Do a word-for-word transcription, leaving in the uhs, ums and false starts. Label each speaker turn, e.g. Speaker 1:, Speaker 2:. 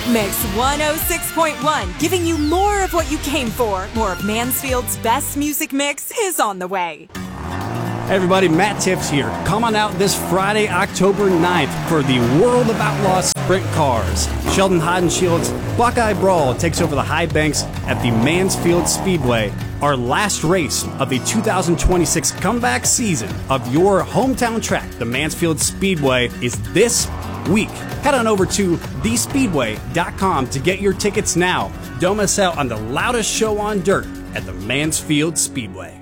Speaker 1: Mix one oh six point one, giving you more of what you came for. More of Mansfield's best music mix is on the way.
Speaker 2: Hey everybody, Matt Tiffs here. Come on out this Friday, October ninth for the World of Outlaws Sprint Cars. Sheldon Haudenschild's Buckeye Brawl takes over the high banks at the Mansfield Speedway. Our last race of the two thousand twenty-six comeback season of your hometown track, the Mansfield Speedway, is this week. Head on over to the speedway dot com to get your tickets now. Don't miss out on the loudest show on dirt at the Mansfield Speedway.